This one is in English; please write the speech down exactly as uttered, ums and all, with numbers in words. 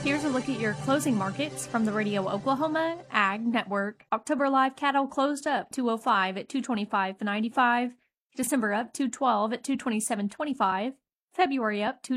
Here's a look at your closing markets from the Radio Oklahoma Ag Network. October live cattle closed up two oh five at two twenty-five ninety-five. December up two twelve at two twenty-seven twenty-five. February up two